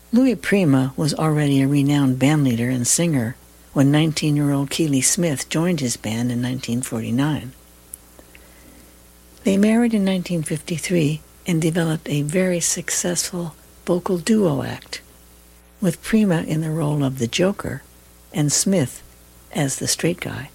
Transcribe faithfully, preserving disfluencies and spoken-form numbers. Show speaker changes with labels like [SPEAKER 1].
[SPEAKER 1] Louis Prima was already a renowned bandleader and singer when nineteen-year-old Keely Smith joined his band in nineteen forty-nine. They married in nineteen fifty-three and developed a very successful vocal duo act, with Prima in the role of the Joker and Smith as the straight guy.